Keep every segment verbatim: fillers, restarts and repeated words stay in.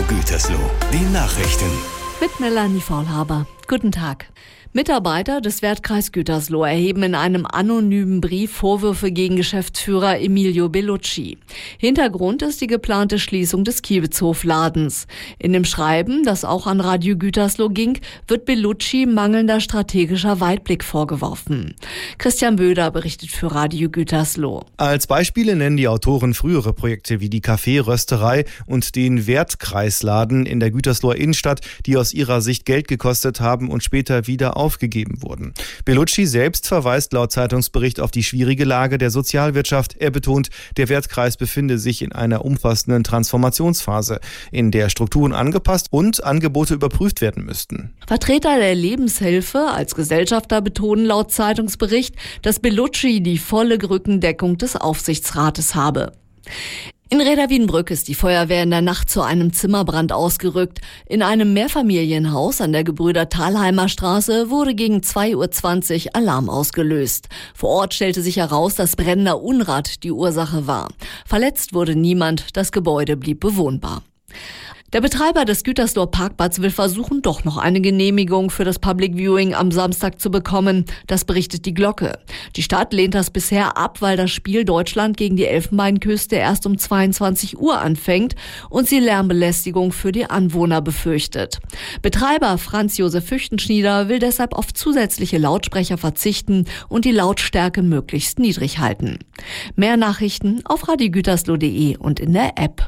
Gütersloh, die Nachrichten. Mit Melanie Faulhaber. Guten Tag. Mitarbeiter des Wertkreis Gütersloh erheben in einem anonymen Brief Vorwürfe gegen Geschäftsführer Emilio Bellucci. Hintergrund ist die geplante Schließung des Kiewitzhofladens. In dem Schreiben, das auch an Radio Gütersloh ging, wird Bellucci mangelnder strategischer Weitblick vorgeworfen. Christian Böder berichtet für Radio Gütersloh. Als Beispiele nennen die Autoren frühere Projekte wie die Kaffeerösterei und den Wertkreisladen in der Gütersloher Innenstadt, die aus ihrer Sicht Geld gekostet haben und später wieder aufgegeben wurden. Bellucci selbst verweist laut Zeitungsbericht auf die schwierige Lage der Sozialwirtschaft. Er betont, der Wertkreis befinde sich in einer umfassenden Transformationsphase, in der Strukturen angepasst und Angebote überprüft werden müssten. Vertreter der Lebenshilfe als Gesellschafter betonen laut Zeitungsbericht, dass Bellucci die volle Rückendeckung des Aufsichtsrates habe. In Reda-Wiedenbrück ist die Feuerwehr in der Nacht zu einem Zimmerbrand ausgerückt. In einem Mehrfamilienhaus an der Gebrüder-Thalheimer Straße wurde gegen zwei Uhr zwanzig Alarm ausgelöst. Vor Ort stellte sich heraus, dass brennender Unrat die Ursache war. Verletzt wurde niemand, das Gebäude blieb bewohnbar. Der Betreiber des Gütersloher Parkplatzes will versuchen, doch noch eine Genehmigung für das Public Viewing am Samstag zu bekommen. Das berichtet die Glocke. Die Stadt lehnt das bisher ab, weil das Spiel Deutschland gegen die Elfenbeinküste erst um zweiundzwanzig Uhr anfängt und sie Lärmbelästigung für die Anwohner befürchtet. Betreiber Franz Josef Füchtenschnieder will deshalb auf zusätzliche Lautsprecher verzichten und die Lautstärke möglichst niedrig halten. Mehr Nachrichten auf radio gütersloh punkt de und in der App.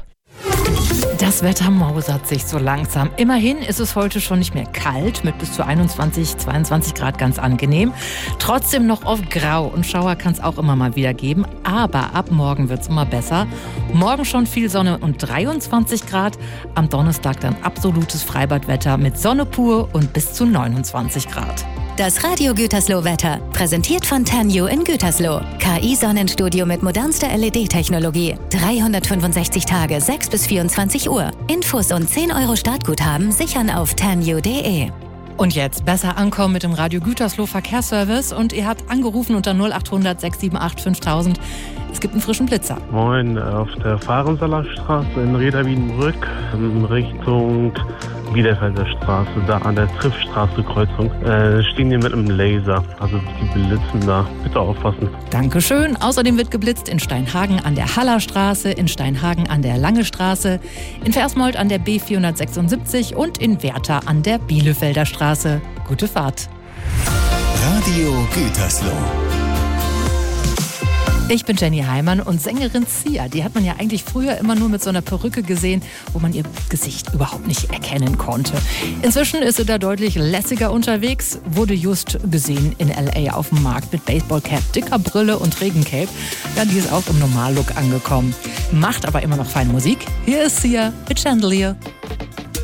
Das Wetter mausert sich so langsam. Immerhin ist es heute schon nicht mehr kalt, mit bis zu einundzwanzig, zweiundzwanzig Grad ganz angenehm. Trotzdem noch oft grau und Schauer kann es auch immer mal wieder geben. Aber ab morgen wird es immer besser. Morgen schon viel Sonne und dreiundzwanzig Grad. Am Donnerstag dann absolutes Freibadwetter mit Sonne pur und bis zu neunundzwanzig Grad. Das Radio Gütersloh Wetter, präsentiert von Tenju in Gütersloh. K I-Sonnenstudio mit modernster L E D-Technologie. dreihundertfünfundsechzig Tage, sechs bis vierundzwanzig Uhr. Infos und zehn Euro Startguthaben sichern auf tenju punkt de. Und jetzt besser ankommen mit dem Radio Gütersloh Verkehrsservice. Und ihr habt angerufen unter null achthundert, sechs sieben acht, fünftausend. Es gibt einen frischen Blitzer. Moin, auf der Fahrensaler Straße in Reda-Wiedenbrück in Richtung Bielefelder Straße, da an der Triffstraße Kreuzung, äh, stehen die mit einem Laser. Also die blitzen da. Bitte aufpassen. Dankeschön. Außerdem wird geblitzt in Steinhagen an der Hallerstraße, in Steinhagen an der Lange Straße, in Versmold an der B vierhundertsechsundsiebzig und in Werther an der Bielefelder Straße. Gute Fahrt. Radio Gütersloh. Ich bin Jenny Heimann und Sängerin Sia, die hat man ja eigentlich früher immer nur mit so einer Perücke gesehen, wo man ihr Gesicht überhaupt nicht erkennen konnte. Inzwischen ist sie da deutlich lässiger unterwegs, wurde just gesehen in L A auf dem Markt mit Baseballcap, dicker Brille und Regencape. Ja, die ist auch im Normallook angekommen. Macht aber immer noch feine Musik. Hier ist Sia mit Chandelier.